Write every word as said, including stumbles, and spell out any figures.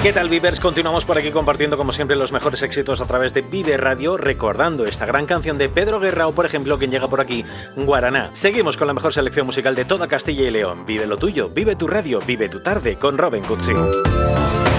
¿Qué tal, Vivers? Continuamos por aquí compartiendo como siempre los mejores éxitos a través de Vive Radio, recordando esta gran canción de Pedro Guerra o, por ejemplo, quien llega por aquí, Guaraná. Seguimos con la mejor selección musical de toda Castilla y León. Vive lo tuyo, vive tu radio, vive tu tarde con Robin Cutsi.